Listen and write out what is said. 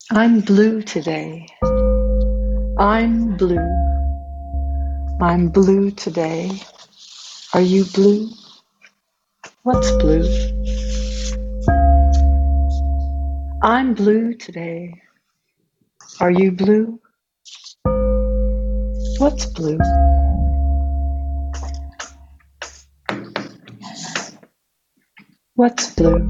I'm blue today. I'm blue. I'm blue today. Are you blue? What's blue? I'm blue today. Are you blue? What's blue? What's blue?